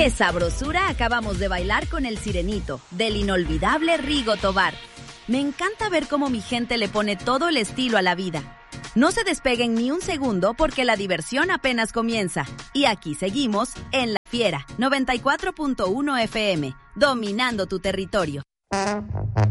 ¡Qué sabrosura acabamos de bailar con El Sirenito, del inolvidable Rigo Tobar! Me encanta ver cómo mi gente le pone todo el estilo a la vida. No se despeguen ni un segundo porque la diversión apenas comienza. Y aquí seguimos en La Fiera 94.1 FM, dominando tu territorio.